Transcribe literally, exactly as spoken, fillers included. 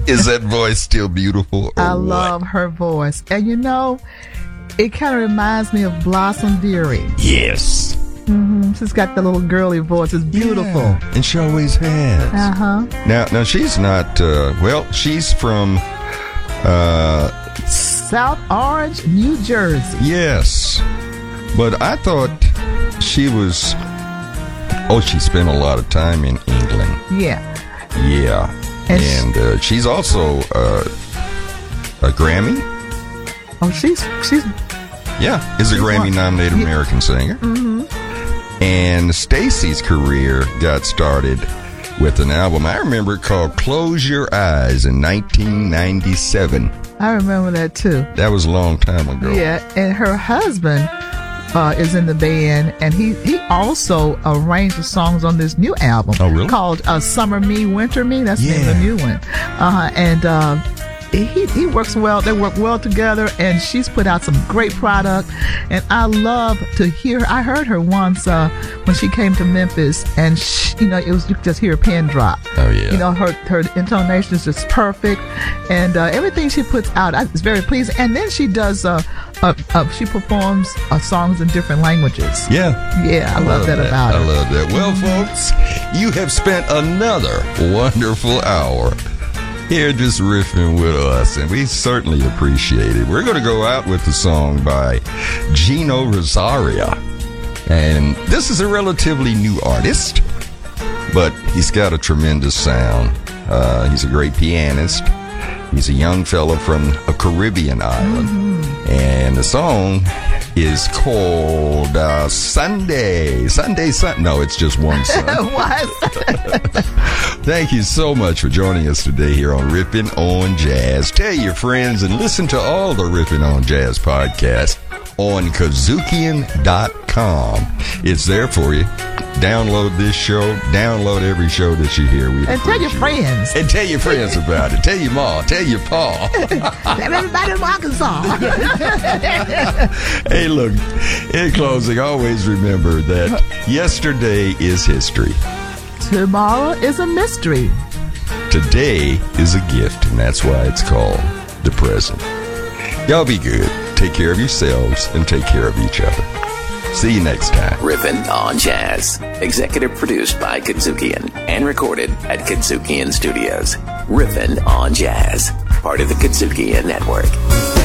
Is that voice still beautiful? Or I what? love her voice. And you know, it kind of reminds me of Blossom Dearie. Yes. Mm-hmm. She's got the little girly voice. It's beautiful. Yeah, and she always has. Uh-huh. Now, now she's not, uh, well, she's from, uh, South Orange, New Jersey. yes. But I thought she was, oh, she spent a lot of time in England. Yeah. Yeah. And And, she- uh, she's also, uh, a Grammy. Oh, she's, she's, Yeah, is a She's Grammy one- nominated yeah. American singer. Mm-hmm. And Stacy's career got started with an album I remember called Close Your Eyes in nineteen ninety-seven. I remember that too. That was a long time ago. Yeah, and her husband uh, is in the band, and he, he also arranged the songs on this new album. Oh, really? Called uh, Summer Me, Winter Me. That's the name of the Yeah. new one. Uh, and uh, he he works well. They work well together, and she's put out some great product. And I love to hear. I heard her once uh, when she came to Memphis, and she, you know, it was you could just hear a pin drop. Oh, yeah. You know, her her intonation is just perfect, and uh, everything she puts out is very pleasing. And then she does uh, uh, uh she performs uh, songs in different languages. Yeah. Yeah, I, love, that, about I her. love that. Well, folks, you have spent another wonderful hour here just riffing with us, and we certainly appreciate it. We're going to go out with the song by Gino Rosario, and this is a relatively new artist, but he's got a tremendous sound. Uh, he's a great pianist. He's a young fellow from a Caribbean island, mm-hmm. and the song is called uh, Sunday. Sunday, Sun. No, it's just one Sunday. What? Thank you so much for joining us today here on Rippin' on Jazz. Tell your friends and listen to all the Rippin' on Jazz podcasts on Kazookian dot com. It's there for you. Download this show. Download every show that you hear. We And tell your friends. And tell your friends about it. Tell your mom. Tell your pa. Tell everybody in Arkansas. Hey, look, in closing, always remember that yesterday is history. Tomorrow is a mystery. Today is a gift, and that's why it's called the present. Y'all be good. Take care of yourselves and take care of each other. See you next time. Riffin' on Jazz. Executive produced by Kazookian and recorded at Kazookian Studios. Riffin' on Jazz. Part of the Kazookian Network.